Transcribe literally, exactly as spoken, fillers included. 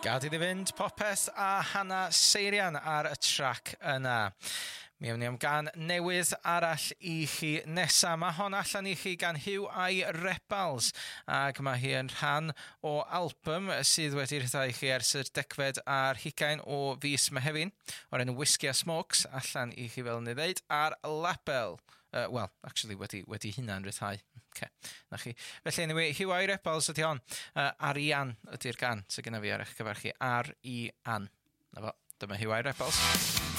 Gad iddi fynd popeth a Hannah Seirian ar y trac yna. Mi ewn ni am gan newydd arall i chi nesa. Mae hon allan i chi gan Huw a'i Rebels ac mae hi yn rhan o album sydd wedi rhyddhau i chi ers y degfed a'r hugain o fis Mehefin o'r enw Whiskey a Smokes allan i chi fel ni ddeud ar label. Uh, Wel, actually wedi, wedi hynna'n rhyddhau. Okay. Na chi. Felly, anyway, Huw a'i Rebels ydi hon. Uh, Arian ydi'r gan sydd gyda fi ar eich cyfer chi. Ar i an. Na fo, dyma Huw a'i Rebels.